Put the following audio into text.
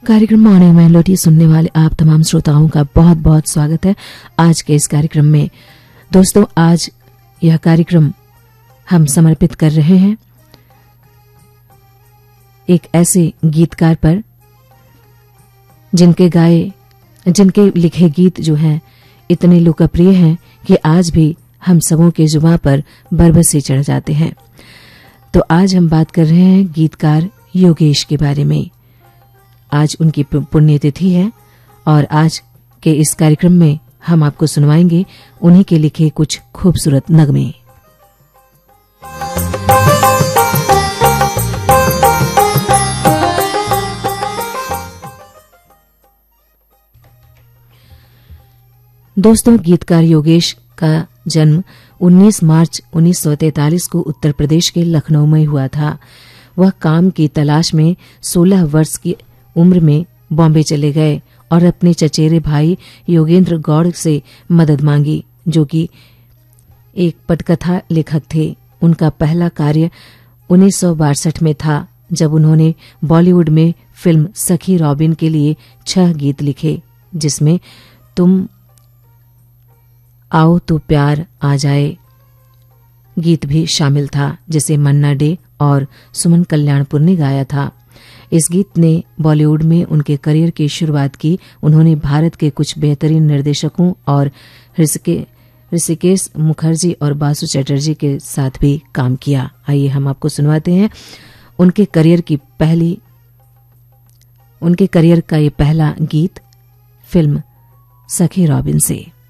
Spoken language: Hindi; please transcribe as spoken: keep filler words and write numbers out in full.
कार्यक्रम मॉर्निंग मेलोडी सुनने वाले आप तमाम श्रोताओं का बहुत बहुत स्वागत है आज के इस कार्यक्रम में। दोस्तों, आज यह कार्यक्रम हम समर्पित कर रहे हैं एक ऐसे गीतकार पर जिनके गाए जिनके लिखे गीत जो हैं इतने लोकप्रिय हैं कि आज भी हम सबों के जुबां पर बरबस चढ़ जाते हैं। तो आज हम बात कर रहे हैं गीतकार योगेश के बारे में। आज उनकी पुण्यतिथि है और आज के इस कार्यक्रम में हम आपको सुनवाएंगे उन्हीं के लिखे कुछ खूबसूरत नगमे। दोस्तों, गीतकार योगेश का जन्म उन्नीस मार्च उन्नीस सौ तैंतालीस को उत्तर प्रदेश के लखनऊ में हुआ था। वह काम की तलाश में सोलह वर्ष की उम्र में बॉम्बे चले गए और अपने चचेरे भाई योगेंद्र गौड़ से मदद मांगी, जो कि एक पटकथा लेखक थे। उनका पहला कार्य उन्नीस सौ बासठ में था, जब उन्होंने बॉलीवुड में फिल्म सखी रॉबिन के लिए छह गीत लिखे, जिसमें तुम आओ तो प्यार आ जाए गीत भी शामिल था, जिसे मन्ना डे और सुमन कल्याणपुर ने गाया था। इस गीत ने बॉलीवुड में उनके करियर की शुरुआत की। उन्होंने भारत के कुछ बेहतरीन निर्देशकों और ऋषिकेश मुखर्जी और बासु चटर्जी के साथ भी काम किया। आइए हम आपको सुनवाते हैं उनके करियर की पहली उनके करियर का ये पहला गीत फिल्म सखी रॉबिन से।